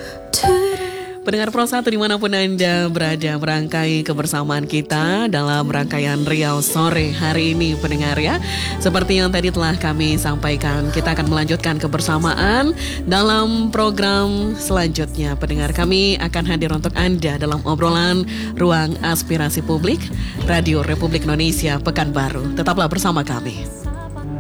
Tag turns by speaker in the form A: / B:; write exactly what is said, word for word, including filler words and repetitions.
A: Pendengar Pro satu dimanapun Anda berada, merangkai kebersamaan kita dalam rangkaian Riau Sore hari ini pendengar ya. Seperti yang tadi telah kami sampaikan, kita akan melanjutkan kebersamaan dalam program selanjutnya. Pendengar, kami akan hadir untuk Anda dalam obrolan Ruang Aspirasi Publik Radio Republik Indonesia Pekanbaru. Tetaplah bersama kami.